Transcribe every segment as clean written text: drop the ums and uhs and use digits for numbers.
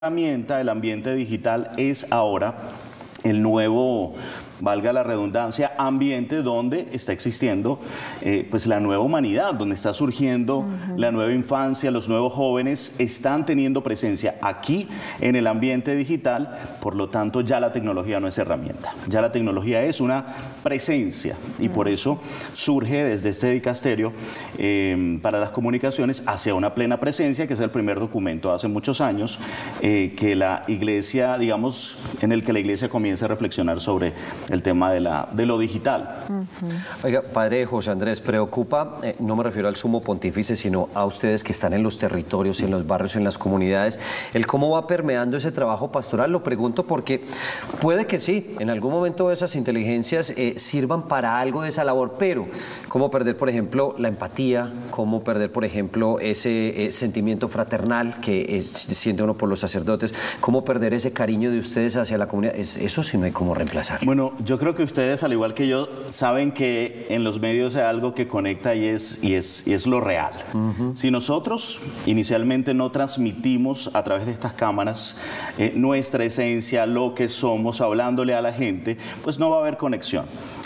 Herramienta, el ambiente digital es ahora el nuevo, valga la redundancia, ambiente donde está existiendo pues la nueva humanidad, donde está surgiendo la nueva infancia, los nuevos jóvenes están teniendo presencia aquí en el ambiente digital. Por lo tanto, ya la tecnología no es herramienta, ya la tecnología es una presencia, y por eso surge desde este dicasterio para las comunicaciones hacia una plena presencia, que es el primer documento hace muchos años que la Iglesia, digamos, en el que la Iglesia comienza a reflexionar sobre el tema de lo digital. Oiga, padre José Andrés, preocupa, no me refiero al sumo pontífice, sino a ustedes que están en los territorios, en los barrios, en las comunidades, el cómo va permeando ese trabajo pastoral. Lo pregunto porque puede que sí, en algún momento esas inteligencias sirvan para algo de esa labor, pero cómo perder, por ejemplo, la empatía, cómo perder, por ejemplo, ese sentimiento fraternal que siente uno por los sacerdotes, cómo perder ese cariño de ustedes hacia la comunidad. Eso sí no hay cómo reemplazar. Bueno, yo creo que ustedes, al igual que yo, saben que en los medios hay algo que conecta y es lo real. Si nosotros inicialmente no transmitimos a través de estas cámaras nuestra esencia, lo que somos, hablándole a la gente, pues no va a haber conexión.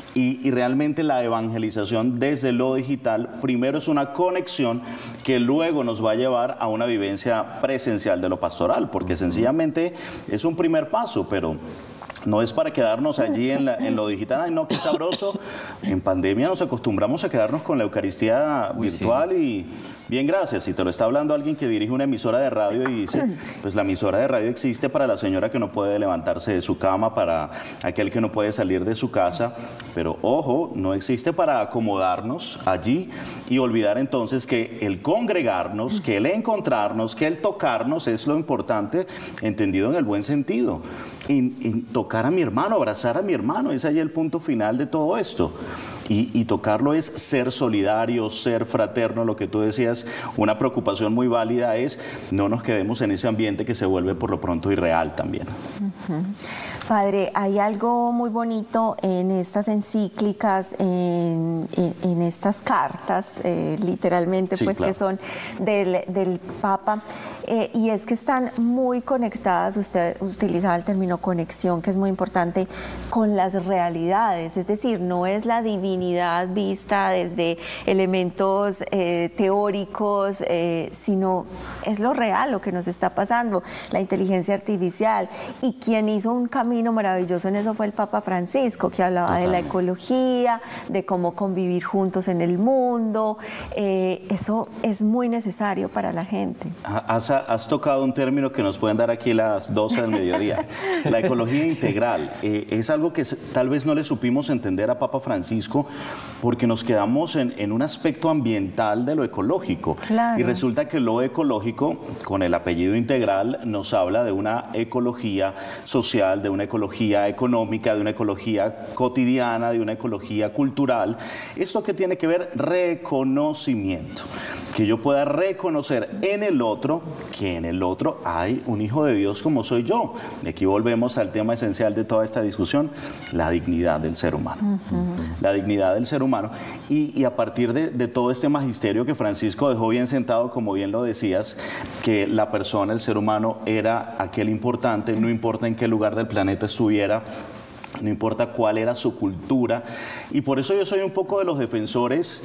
Y realmente la evangelización desde lo digital, primero es una conexión que luego nos va a llevar a una vivencia presencial de lo pastoral, porque sencillamente es un primer paso, pero no es para quedarnos allí en lo digital. Ay, no, qué sabroso. En pandemia nos acostumbramos a quedarnos con la Eucaristía virtual y bien, gracias. Si te lo está hablando alguien que dirige una emisora de radio y dice, pues la emisora de radio existe para la señora que no puede levantarse de su cama, para aquel que no puede salir de su casa, pero ojo, no existe para acomodarnos allí y olvidar entonces que el congregarnos, que el encontrarnos, que el tocarnos es lo importante, entendido en el buen sentido. Y tocar a mi hermano, abrazar a mi hermano, es ahí el punto final de todo esto. Y tocarlo es ser solidario, ser fraterno, lo que tú decías, una preocupación muy válida es no nos quedemos en ese ambiente que se vuelve por lo pronto irreal también. Padre, hay algo muy bonito en estas encíclicas, en estas cartas, literalmente, sí, pues claro, que son del Papa, y es que están muy conectadas, usted utilizaba el término conexión, que es muy importante, con las realidades, es decir, no es la divinidad vista desde elementos teóricos, sino es lo real, lo que nos está pasando, la inteligencia artificial, y quien hizo un camino maravilloso en eso fue el Papa Francisco, que hablaba de la ecología, de cómo convivir juntos en el mundo. Eso es muy necesario para la gente. Has tocado un término que nos pueden dar aquí las 12 del mediodía, la ecología integral. Es algo que tal vez no le supimos entender a Papa Francisco porque nos quedamos en un aspecto ambiental de lo ecológico. Claro. Y resulta que lo ecológico, con el apellido integral, nos habla de una ecología social, de una ecología económica, de una ecología cotidiana, de una ecología cultural. ¿Esto qué tiene que ver? Reconocimiento. Que yo pueda reconocer en el otro que en el otro hay un hijo de Dios como soy yo. Y aquí volvemos al tema esencial de toda esta discusión, la dignidad del ser humano. La dignidad del ser humano. Y a partir de todo este magisterio que Francisco dejó bien sentado, como bien lo decías, que la persona, el ser humano, era aquel importante, no importa en qué lugar del planeta estuviera, no importa cuál era su cultura, y por eso yo soy un poco de los defensores,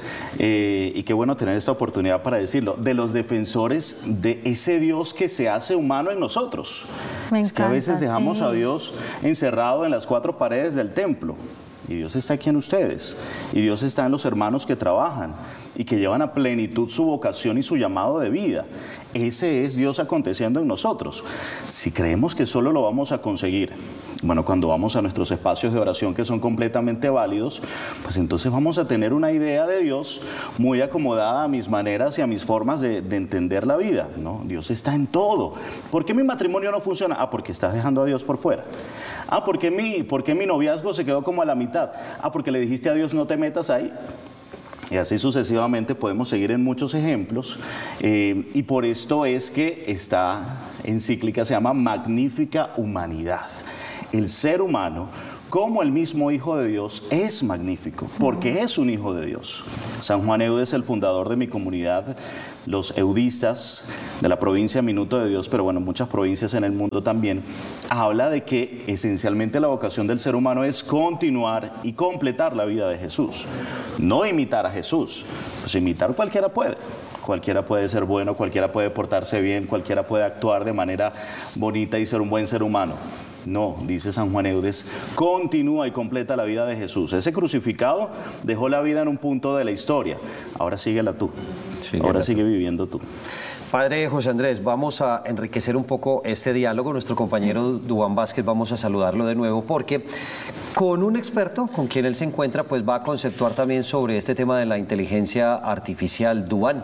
y qué bueno tener esta oportunidad para decirlo, de los defensores de ese Dios que se hace humano en nosotros. Me encanta, es que a veces dejamos a Dios encerrado en las 4 paredes del templo, y Dios está aquí en ustedes, y Dios está en los hermanos que trabajan y que llevan a plenitud su vocación y su llamado de vida. Ese es Dios aconteciendo en nosotros. Si creemos que solo lo vamos a conseguir, bueno, cuando vamos a nuestros espacios de oración que son completamente válidos, pues entonces vamos a tener una idea de Dios muy acomodada a mis maneras y a mis formas de entender la vida, ¿no? Dios está en todo. ¿Por qué mi matrimonio no funciona? Ah, porque estás dejando a Dios por fuera. Ah, ¿por qué mi noviazgo se quedó como a la mitad? Ah, porque le dijiste a Dios no te metas ahí. Y así sucesivamente podemos seguir en muchos ejemplos, y por esto es que esta encíclica se llama Magnífica Humanidad. El ser humano, como el mismo Hijo de Dios, es magnífico, porque es un Hijo de Dios. San Juan Eudes, el fundador de mi comunidad, los eudistas de la provincia Minuto de Dios, pero bueno, muchas provincias en el mundo también, habla de que esencialmente la vocación del ser humano es continuar y completar la vida de Jesús, no imitar a Jesús. Pues imitar cualquiera puede. Cualquiera puede ser bueno, cualquiera puede portarse bien, cualquiera puede actuar de manera bonita y ser un buen ser humano. No, dice San Juan Eudes, continúa y completa la vida de Jesús. Ese crucificado dejó la vida en un punto de la historia. Ahora síguela tú. Ahora sigue viviendo tú. Padre José Andrés, vamos a enriquecer un poco este diálogo. Nuestro compañero Duván Vázquez, vamos a saludarlo de nuevo porque con un experto con quien él se encuentra, pues va a conceptuar también sobre este tema de la inteligencia artificial. Duván.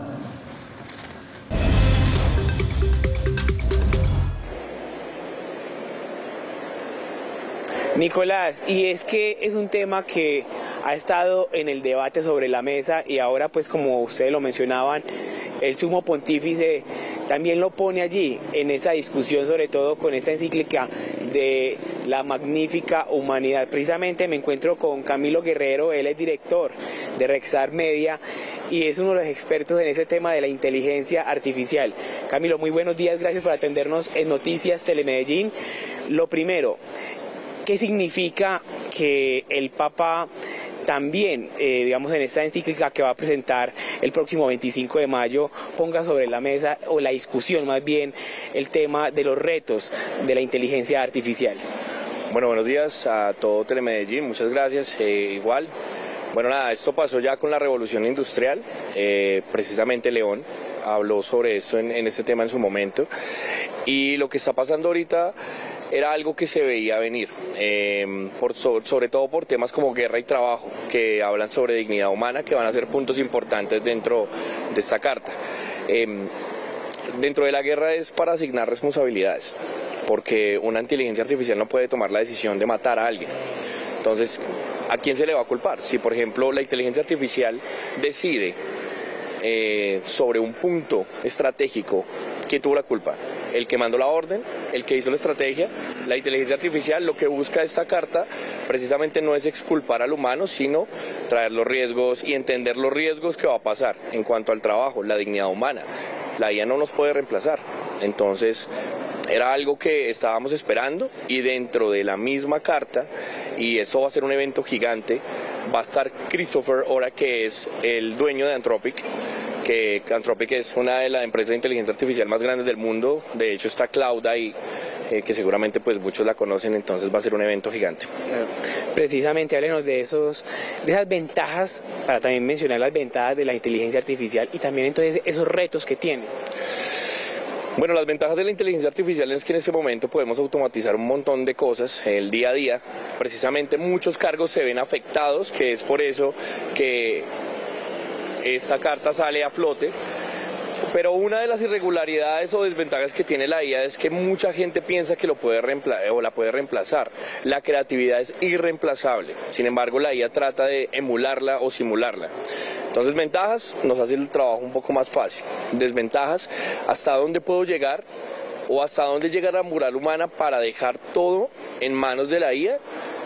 Nicolás, y es que es un tema que ha estado en el debate sobre la mesa y ahora, pues como ustedes lo mencionaban, el sumo pontífice también lo pone allí en esa discusión, sobre todo con esa encíclica de la magnífica humanidad. Precisamente me encuentro con Camilo Guerrero, él es director de Rexar Media y es uno de los expertos en ese tema de la inteligencia artificial. Camilo, muy buenos días, gracias por atendernos en Noticias Telemedellín. Lo primero, ¿qué significa que el Papa también, digamos, en esta encíclica que va a presentar el próximo 25 de mayo, ponga sobre la mesa, o la discusión más bien, el tema de los retos de la inteligencia artificial? Bueno, buenos días a todo Telemedellín, muchas gracias, igual. Bueno, nada, esto pasó ya con la revolución industrial, precisamente León habló sobre esto en este tema en su momento, y lo que está pasando ahorita era algo que se veía venir, sobre todo por temas como guerra y trabajo, que hablan sobre dignidad humana, que van a ser puntos importantes dentro de esta carta. Dentro de la guerra es para asignar responsabilidades, porque una inteligencia artificial no puede tomar la decisión de matar a alguien. Entonces, ¿a quién se le va a culpar? Si, por ejemplo, la inteligencia artificial decide sobre un punto estratégico, ¿quién tuvo la culpa? El que mandó la orden, el que hizo la estrategia. La inteligencia artificial, lo que busca esta carta precisamente no es exculpar al humano, sino traer los riesgos y entender los riesgos que va a pasar en cuanto al trabajo, la dignidad humana. La IA no nos puede reemplazar. Entonces, era algo que estábamos esperando, y dentro de la misma carta, y eso va a ser un evento gigante, va a estar Christopher Ora, que es el dueño de Anthropic, que Anthropic es una de las empresas de inteligencia artificial más grandes del mundo. De hecho está Cloud ahí, que seguramente pues muchos la conocen, entonces va a ser un evento gigante. Precisamente háblenos de esas ventajas, para también mencionar las ventajas de la inteligencia artificial y también entonces esos retos que tiene. Bueno, las ventajas de la inteligencia artificial es que en este momento podemos automatizar un montón de cosas, el día a día. Precisamente muchos cargos se ven afectados, que es por eso que esta carta sale a flote. Pero una de las irregularidades o desventajas que tiene la IA es que mucha gente piensa que lo puede la puede reemplazar. La creatividad es irreemplazable. Sin embargo, la IA trata de emularla o simularla. Entonces, ventajas, nos hace el trabajo un poco más fácil. Desventajas, hasta dónde puedo llegar o hasta dónde llega la moral humana para dejar todo en manos de la IA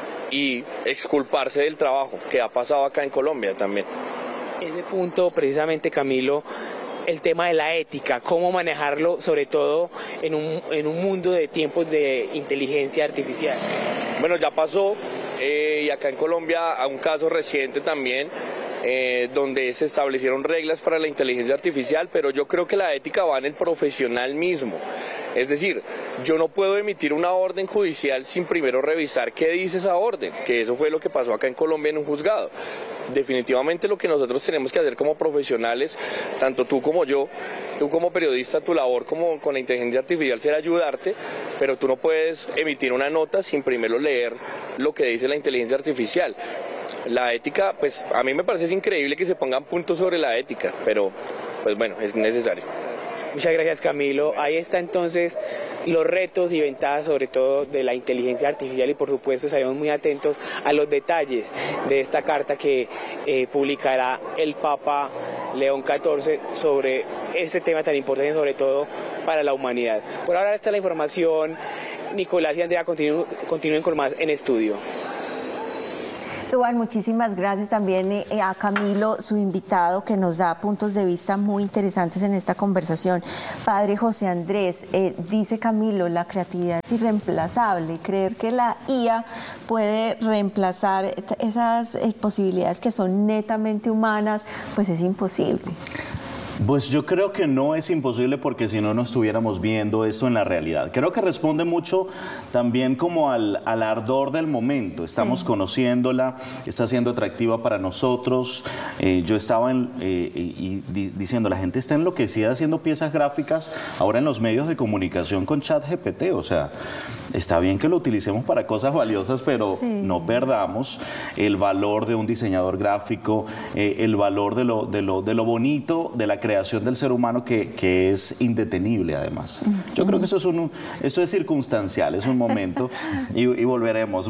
y exculparse del trabajo, que ha pasado acá en Colombia también. Ese punto, precisamente, Camilo, el tema de la ética, cómo manejarlo, sobre todo en un mundo de tiempos de inteligencia artificial. Bueno, ya pasó, y acá en Colombia, a un caso reciente también, donde se establecieron reglas para la inteligencia artificial, pero yo creo que la ética va en el profesional mismo. Es decir, yo no puedo emitir una orden judicial sin primero revisar qué dice esa orden, que eso fue lo que pasó acá en Colombia en un juzgado. Definitivamente lo que nosotros tenemos que hacer como profesionales, tanto tú como yo, tú como periodista, tu labor con la inteligencia artificial será ayudarte, pero tú no puedes emitir una nota sin primero leer lo que dice la inteligencia artificial. La ética, pues a mí me parece increíble que se pongan puntos sobre la ética, pero pues bueno, es necesario. Muchas gracias, Camilo. Ahí está entonces los retos y ventajas sobre todo de la inteligencia artificial, y por supuesto estaremos muy atentos a los detalles de esta carta que publicará el Papa León XIV sobre este tema tan importante, sobre todo para la humanidad. Por ahora está la información. Nicolás y Andrea, continúen con más en estudio. Iván, muchísimas gracias también a Camilo, su invitado, que nos da puntos de vista muy interesantes en esta conversación. Padre José Andrés, dice Camilo, la creatividad es irreemplazable. Creer que la IA puede reemplazar esas posibilidades que son netamente humanas, pues es imposible. Pues yo creo que no es imposible porque si no, no estuviéramos viendo esto en la realidad. Creo que responde mucho también como al ardor del momento. Estamos conociéndola, está siendo atractiva para nosotros. Yo estaba diciendo, la gente está enloquecida haciendo piezas gráficas ahora en los medios de comunicación con ChatGPT. O sea, está bien que lo utilicemos para cosas valiosas, pero no perdamos el valor de un diseñador gráfico, el valor de lo bonito de la creación del ser humano que es indetenible además. Yo creo que esto es circunstancial, es un momento y volveremos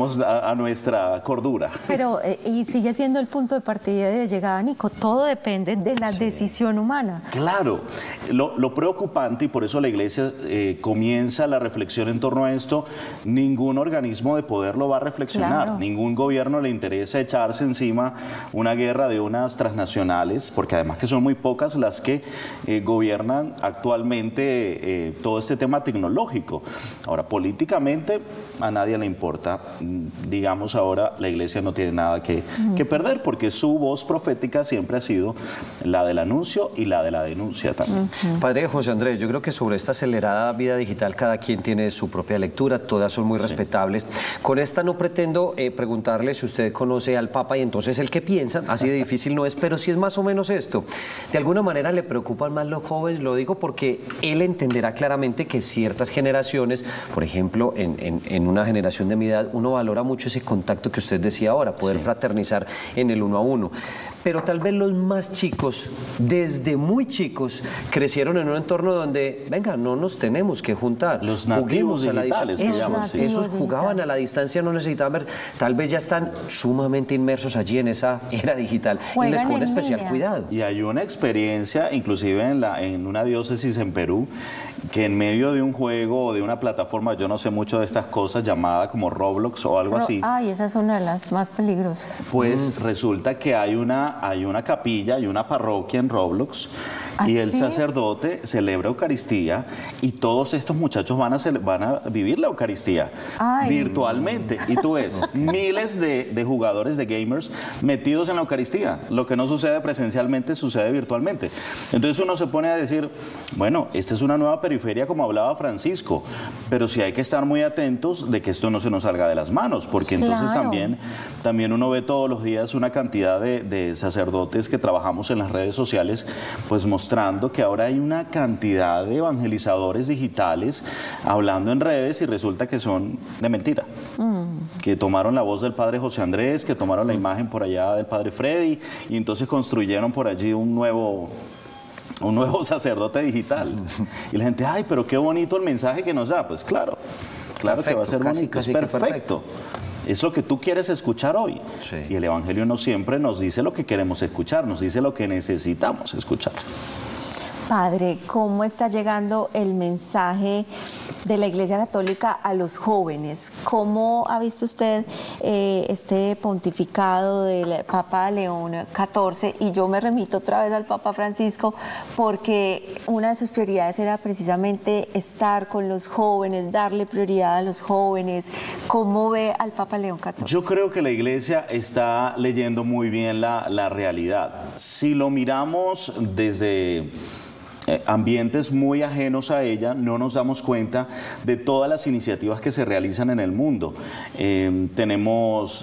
a nuestra cordura. Pero, y sigue siendo el punto de partida y de llegada, Nico, todo depende de la decisión humana. Claro, lo preocupante, y por eso la Iglesia comienza la reflexión en torno a esto, ningún organismo de poder lo va a reflexionar, claro. Ningún gobierno le interesa echarse encima una guerra de unas transnacionales, porque además que son muy pocas las que gobiernan actualmente todo este tema tecnológico. Ahora, políticamente a nadie le importa. Digamos ahora, la Iglesia no tiene nada que perder, porque su voz profética siempre ha sido la del anuncio y la de la denuncia también. Padre José Andrés, yo creo que sobre esta acelerada vida digital cada quien tiene su propia lectura, todas son muy respetables. Con esta no pretendo preguntarle si usted conoce al Papa y entonces el que piensa, así de difícil no es, pero sí es más o menos esto. De alguna manera le preocupan más los jóvenes, lo digo porque él entenderá claramente que ciertas generaciones, por ejemplo, en una generación de mi edad, uno valora mucho ese contacto que usted decía ahora, poder fraternizar en el uno a uno. Pero tal vez los más chicos, desde muy chicos, crecieron en un entorno donde, venga, no nos tenemos que juntar. Los nativos digitales, que llaman. Esos jugaban a la distancia, no necesitaban ver, tal vez ya están sumamente inmersos allí en esa era digital. Juegan y les pone especial línea. Cuidado. Y hay una experiencia, inclusive en una diócesis en Perú, que en medio de un juego o de una plataforma, yo no sé mucho de estas cosas, llamada como Roblox o algo así. Ay, esa es una de las más peligrosas. Pues resulta que hay una capilla, hay una parroquia en Roblox, y el sacerdote celebra Eucaristía y todos estos muchachos van a vivir la Eucaristía virtualmente. Y tú ves miles de jugadores, de gamers, metidos en la Eucaristía. Lo que no sucede presencialmente sucede virtualmente. Entonces uno se pone a decir, bueno, esta es una nueva periferia como hablaba Francisco, pero sí hay que estar muy atentos de que esto no se nos salga de las manos, porque entonces también uno ve todos los días una cantidad de sacerdotes que trabajamos en las redes sociales, pues mostrando que ahora hay una cantidad de evangelizadores digitales hablando en redes y resulta que son de mentira. Que tomaron la voz del padre José Andrés, que tomaron la imagen por allá del padre Freddy y entonces construyeron por allí un nuevo sacerdote digital. Y la gente, ay, pero qué bonito el mensaje que nos da. Pues claro que va a ser bonito, es perfecto. Es lo que tú quieres escuchar hoy. Sí. Y el Evangelio no siempre nos dice lo que queremos escuchar, nos dice lo que necesitamos escuchar. Padre, ¿cómo está llegando el mensaje de la Iglesia Católica a los jóvenes? ¿Cómo ha visto usted este pontificado del Papa León XIV? Y yo me remito otra vez al Papa Francisco, porque una de sus prioridades era precisamente estar con los jóvenes, darle prioridad a los jóvenes. ¿Cómo ve al Papa León XIV? Yo creo que la Iglesia está leyendo muy bien la realidad. Si lo miramos desde ambientes muy ajenos a ella, no nos damos cuenta de todas las iniciativas que se realizan en el mundo. Tenemos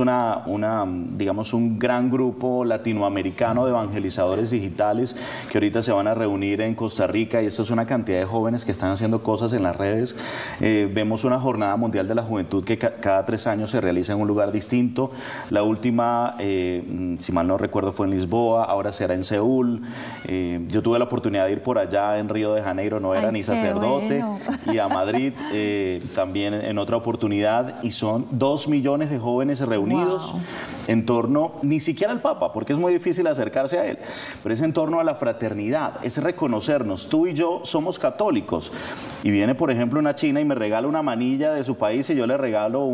digamos, un gran grupo latinoamericano de evangelizadores digitales que ahorita se van a reunir en Costa Rica, y esto es una cantidad de jóvenes que están haciendo cosas en las redes. Vemos una jornada mundial de la juventud que cada 3 años se realiza en un lugar distinto. La última, si mal no recuerdo, fue en Lisboa, ahora será en Seúl. Yo tuve la oportunidad de Jair por allá en Río de Janeiro, no era ni sacerdote, bueno. Y a Madrid también en otra oportunidad, y son 2 millones de jóvenes reunidos en torno, ni siquiera al Papa, porque es muy difícil acercarse a él, pero es en torno a la fraternidad, es reconocernos, tú y yo somos católicos, y viene por ejemplo una china y me regala una manilla de su país y yo le regalo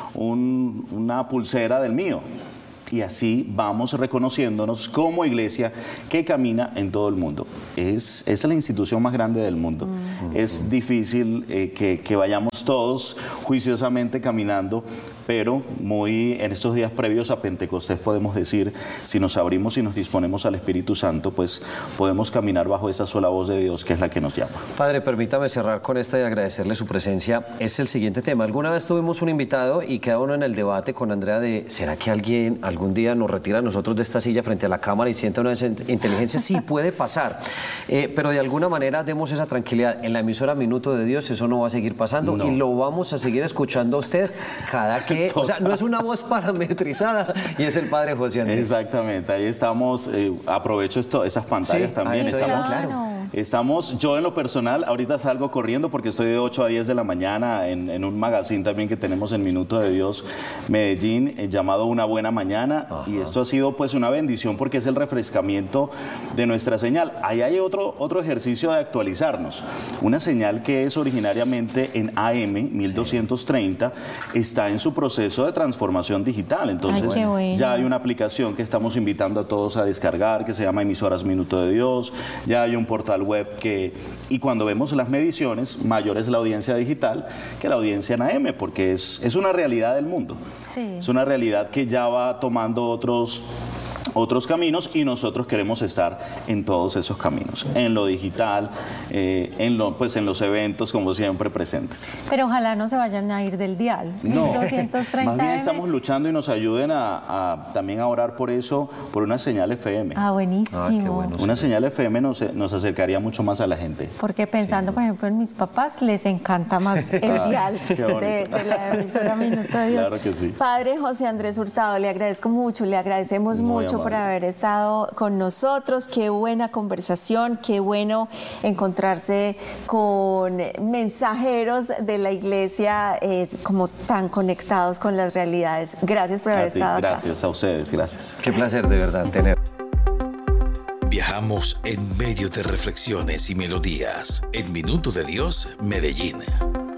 una pulsera del mío. Y así vamos reconociéndonos como iglesia que camina en todo el mundo. Es la institución más grande del mundo. Es difícil que vayamos todos juiciosamente caminando, pero en estos días previos a Pentecostés podemos decir, si nos abrimos y nos disponemos al Espíritu Santo, pues podemos caminar bajo esa sola voz de Dios que es la que nos llama. Padre, permítame cerrar con esta y agradecerle su presencia. Es el siguiente tema. Alguna vez tuvimos un invitado y queda uno en el debate con Andrea de, ¿será que algún día nos retira a nosotros de esta silla frente a la cámara y sienta una inteligencia? Sí, puede pasar, pero de alguna manera demos esa tranquilidad. En la emisora Minuto de Dios eso no va a seguir pasando, y lo vamos a seguir escuchando a usted cada que... O sea, no es una voz parametrizada, y es el Padre José Andrés. Exactamente, ahí estamos, aprovecho esas pantallas también. Estamos, yo en lo personal, ahorita salgo corriendo porque estoy de 8 a 10 de la mañana en un magazine también que tenemos en Minuto de Dios Medellín, llamado Una Buena Mañana. Ajá. Y esto ha sido pues una bendición porque es el refrescamiento de nuestra señal. Ahí hay otro ejercicio de actualizarnos. Una señal que es originariamente en AM 1230, está en su proceso de transformación digital. Entonces ya hay una aplicación que estamos invitando a todos a descargar que se llama Emisoras Minuto de Dios. Ya hay un portal web y cuando vemos las mediciones, mayor es la audiencia digital que la audiencia en AM, porque es una realidad del mundo. Sí. Es una realidad que ya va tomando otros caminos, y nosotros queremos estar en todos esos caminos, en lo digital, en los eventos, como siempre, presentes. Pero ojalá no se vayan a ir del dial. No, 1230 más bien estamos luchando y nos ayuden también a orar por eso, por una señal FM. Ah, buenísimo. Qué bueno, una señal FM nos acercaría mucho más a la gente. Porque pensando, por ejemplo, en mis papás, les encanta más el dial de la emisora Minuto de Dios. Claro que sí. Padre José Andrés Hurtado, le agradezco mucho, le agradecemos mucho por haber estado con nosotros. Qué buena conversación, qué bueno encontrarse con mensajeros de la iglesia como tan conectados con las realidades. Gracias por haber estado acá. Gracias a ustedes, gracias. Qué placer de verdad tener. Viajamos en medio de reflexiones y melodías en Minuto de Dios, Medellín.